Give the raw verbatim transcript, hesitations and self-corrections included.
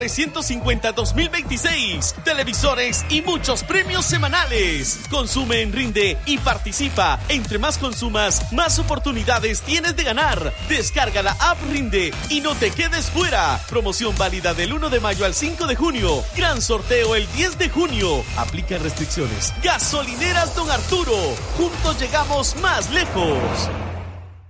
trescientos cincuenta dos mil veintiséis, televisores y muchos premios semanales. Consume en Rinde y participa. Entre más consumas, más oportunidades tienes de ganar. Descarga la app Rinde y no te quedes fuera. Promoción válida del uno de mayo al cinco de junio. Gran sorteo el diez de junio. Aplica restricciones. Gasolineras Don Arturo. Juntos llegamos más lejos.